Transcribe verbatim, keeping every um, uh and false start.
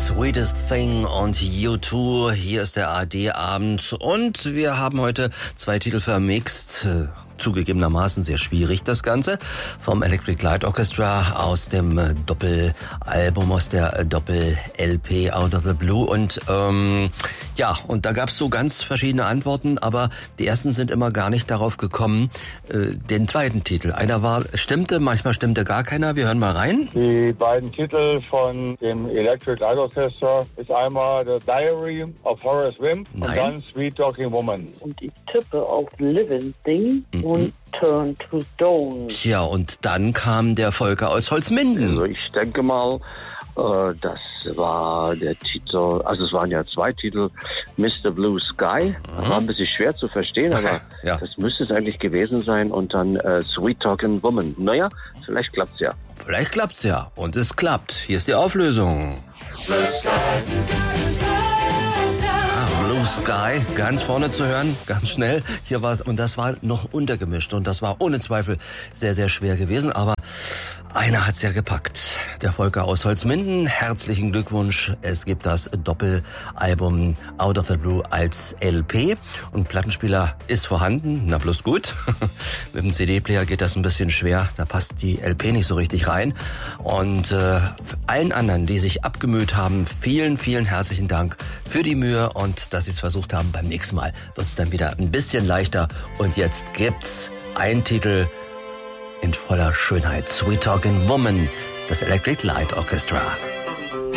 Sweetest Thing und U zwei. Hier ist der A D-Abend und wir haben heute zwei Titel vermixt. Zugegebenermaßen sehr schwierig, das Ganze. Vom Electric Light Orchestra aus dem Doppelalbum, aus der Doppel-L P Out of the Blue. Und ähm, ja, und da gab's so ganz verschiedene Antworten, aber die ersten sind immer gar nicht darauf gekommen, äh, den zweiten Titel. Einer war, stimmte, manchmal stimmte gar keiner. Wir hören mal rein. Die beiden Titel von dem Electric Light Orchestra ist einmal The Diary of Horace Wimp Nein. und dann Sweet Talking Woman. Und ich tippe auf Living Thing Mhm. und Turn to Stone. Tja, und dann kam der Volker aus Holzminden. Also ich denke mal, äh, das war der Titel, also es waren ja zwei Titel, Mister Blue Sky, das war ein bisschen schwer zu verstehen, aber Ja. das müsste es eigentlich gewesen sein und dann äh, Sweet Talking Woman. Naja, vielleicht klappt's ja. Vielleicht klappt's ja. Und es klappt. Hier ist die Auflösung. Blue Sky, ganz vorne zu hören, ganz schnell. Hier war es, und das war noch untergemischt und das war ohne Zweifel sehr, sehr schwer gewesen, aber einer hat's ja gepackt. Der Volker aus Holzminden, herzlichen Glückwunsch. Es gibt das Doppelalbum Out of the Blue als L P und Plattenspieler ist vorhanden, na bloß gut. Mit dem C D-Player geht das ein bisschen schwer, da passt die L P nicht so richtig rein. Und äh, allen anderen, die sich abgemüht haben, vielen, vielen herzlichen Dank für die Mühe und dass sie es versucht haben. Beim nächsten Mal wird's dann wieder ein bisschen leichter. Und jetzt gibt's einen Titel in voller Schönheit. Sweet Talking Woman, das Electric Light Orchestra.